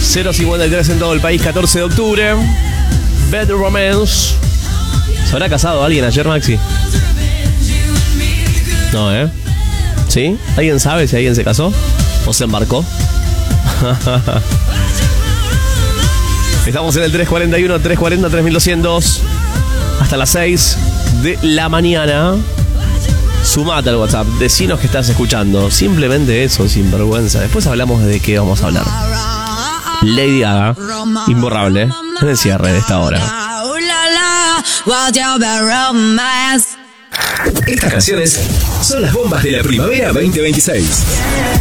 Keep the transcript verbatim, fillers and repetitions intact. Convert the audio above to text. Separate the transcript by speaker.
Speaker 1: cero cincuenta y tres en todo el país, catorce de octubre. Bad Romance. ¿Se habrá casado alguien ayer, Maxi? No, ¿eh? ¿Sí? ¿Alguien sabe si alguien se casó? ¿O se embarcó? Estamos en el tres cuarenta y uno, tres cuarenta, tres mil doscientos. Hasta las seis de la mañana. Sumate al WhatsApp. Decinos que estás escuchando. Simplemente eso, sin vergüenza. Después hablamos de qué vamos a hablar. Lady Gaga, Imborrable, en el cierre de esta hora.
Speaker 2: Estas canciones son las bombas de la primavera veinte veintiséis.